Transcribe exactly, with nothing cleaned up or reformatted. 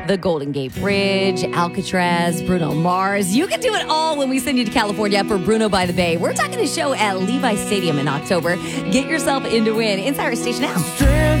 the Golden Gate Bridge, Alcatraz, Bruno Mars. You can do it all when we send you to California for Bruno by the Bay. We're talking a show at Levi Stadium in October. Get yourself in to win. Inside our station now.